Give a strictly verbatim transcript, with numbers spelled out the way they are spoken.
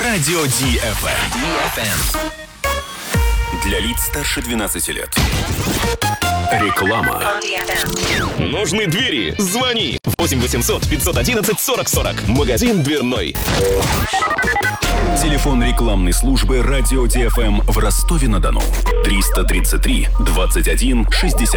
Радио Ди эф эм. Для лиц старше двенадцати лет. Реклама. Нужны двери? Звони. восемь восемьсот пятьсот одиннадцать сорок сорок. Магазин дверной. Телефон рекламной службы Радио Ди эф эм в Ростове-на-Дону. триста тридцать три двадцать один шестьдесят